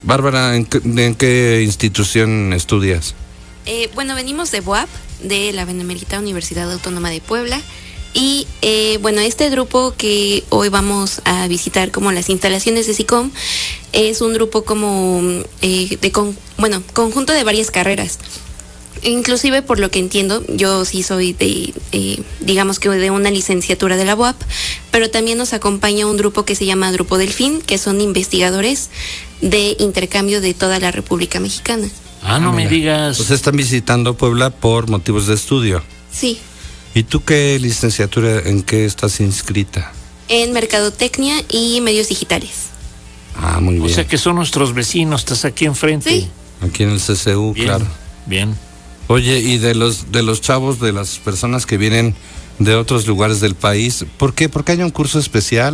Bárbara, ¿en qué institución estudias? Bueno, venimos de BUAP, de la Benemérita Universidad Autónoma de Puebla. Y bueno, este grupo que hoy vamos a visitar como las instalaciones de SICOM es un grupo como conjunto de varias carreras. Inclusive, por lo que entiendo, yo sí soy digamos que de una licenciatura de la BUAP, pero también nos acompaña un grupo que se llama Grupo Delfín, que son investigadores de intercambio de toda la República Mexicana. No me digas. Pues están visitando Puebla por motivos de estudio. Sí. ¿Y tú qué licenciatura, en qué estás inscrita? En Mercadotecnia y Medios Digitales. Muy bien. O sea que son nuestros vecinos, estás aquí enfrente. Sí. Aquí en el CCU, Bien, claro. Bien. Oye, y de los chavos, de las personas que vienen de otros lugares del país, ¿por qué? ¿Porque hay un curso especial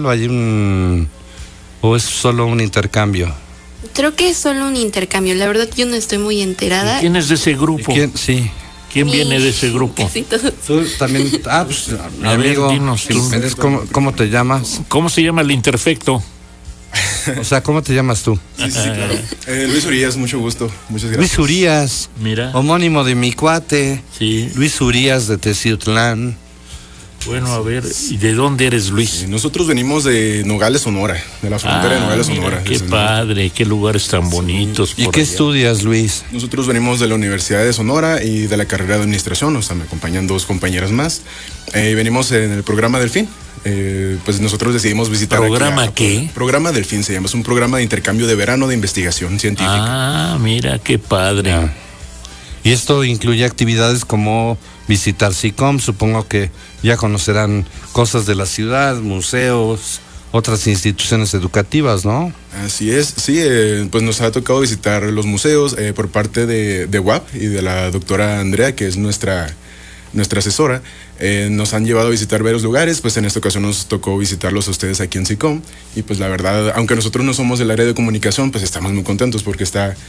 o es solo un intercambio? Creo que es solo un intercambio. La verdad, yo no estoy muy enterada. ¿Y quién es de ese grupo? ¿Quién viene de ese grupo? Casi todos. Tú también. Pues, mi A ver, amigo. dinos tú. ¿Cómo te llamas? ¿Cómo se llama el interfecto? O sea, ¿cómo te llamas tú? Sí, claro. Luis Urías, mucho gusto. Muchas gracias. Luis Urías. Mira. Homónimo de mi cuate. Sí. Luis Urías de Teciutlán. Bueno, a ver, ¿y de dónde eres, Luis? Nosotros venimos de Nogales, Sonora, de la frontera de Nogales, mira, Sonora. Qué padre, qué lugares tan bonitos. ¿Y por qué allá. estudias, Luis? Nosotros venimos de la Universidad de Sonora y de la carrera de Administración, o sea, me acompañan dos compañeras más. Venimos en el programa Delfín. Pues nosotros decidimos visitar. ¿Programa qué? Programa Delfín se llama, es un programa de intercambio de verano de investigación científica. Mira, qué padre. Y esto incluye actividades como visitar SICOM, supongo que ya conocerán cosas de la ciudad, museos, otras instituciones educativas, ¿no? Así es, sí, pues nos ha tocado visitar los museos por parte de UAP y de la doctora Andrea, que es nuestra asesora. Nos han llevado a visitar varios lugares, pues en esta ocasión nos tocó visitarlos a ustedes aquí en SICOM, y pues la verdad, aunque nosotros no somos del área de comunicación, pues estamos muy contentos porque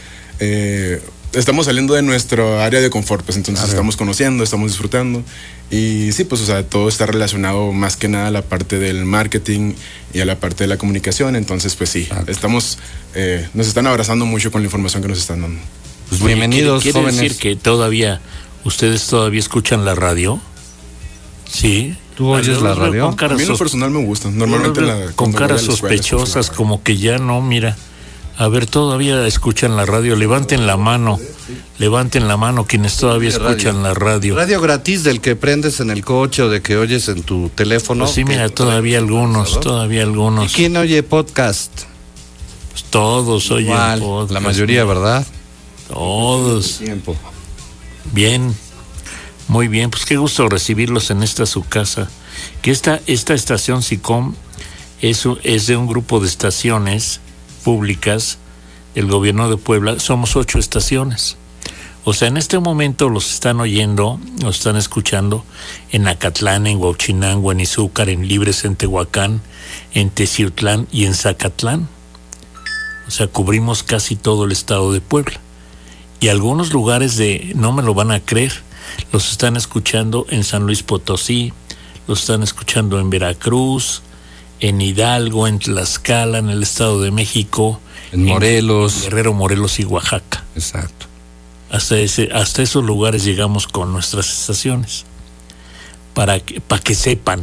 estamos saliendo de nuestro área de confort, pues entonces estamos conociendo, estamos disfrutando, y sí, pues o sea, todo está relacionado más que nada a la parte del marketing y a la parte de la comunicación, entonces pues sí, nos están abrazando mucho con la información que nos están dando. Pues bienvenidos, ¿Quiere jóvenes. decir que ustedes todavía escuchan la radio? Sí. ¿Tú oyes la radio? A mí en lo personal me gusta, normalmente con caras sospechosas, como que ya no, mira. A ver, todavía escuchan la radio, levanten la mano quienes todavía escuchan la radio. Radio gratis del que prendes en el coche o de que oyes en tu teléfono. Pues sí, mira, todavía algunos. ¿Y quién oye podcast? Pues todos oyen podcast. La mayoría, ¿verdad? Todos. Tiempo. Bien, muy bien, pues qué gusto recibirlos en su casa. Que esta estación SICOM es de un grupo de estaciones públicas del gobierno de Puebla. Somos 8 estaciones. O sea, en este momento los están oyendo, los están escuchando en Acatlán, en Huauchinango, en Izúcar, en Libres, en Tehuacán, en Teciutlán y en Zacatlán. O sea, cubrimos casi todo el estado de Puebla. Y algunos lugares no me lo van a creer, los están escuchando en San Luis Potosí, los están escuchando en Veracruz, en Hidalgo, en Tlaxcala, en el Estado de México, en Morelos, Guerrero, Morelos y Oaxaca. Exacto. Hasta esos lugares llegamos con nuestras estaciones, para que sepan.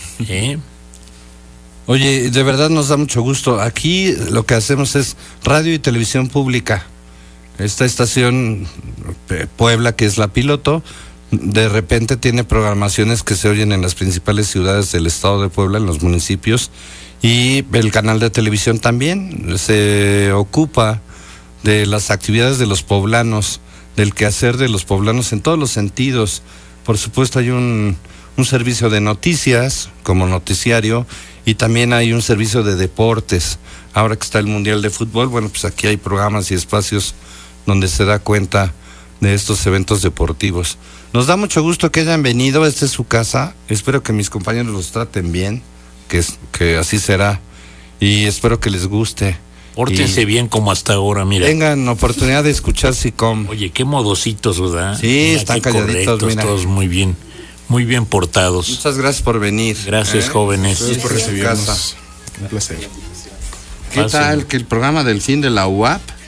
Oye, de verdad nos da mucho gusto. Aquí lo que hacemos es radio y televisión pública. Esta estación Puebla, que es la piloto, de repente tiene programaciones que se oyen en las principales ciudades del estado de Puebla, en los municipios, y el canal de televisión también se ocupa de las actividades de los poblanos, del quehacer de los poblanos en todos los sentidos. Por supuesto hay un servicio de noticias como noticiario, y también hay un servicio de deportes. Ahora que está el Mundial de Fútbol, bueno, pues aquí hay programas y espacios donde se da cuenta de estos eventos deportivos. Nos da mucho gusto que hayan venido, esta es su casa, espero que mis compañeros los traten bien, que así será, y espero que les guste. Pórtense bien como hasta ahora, mira. Tengan oportunidad de escuchar SICOM. Oye, qué modositos, ¿verdad? Sí, mira, están calladitos, mira. Todos muy bien portados. Muchas gracias por venir. Gracias, jóvenes. Gracias por recibirnos. Un placer. ¿Qué tal que el programa del fin de la UAP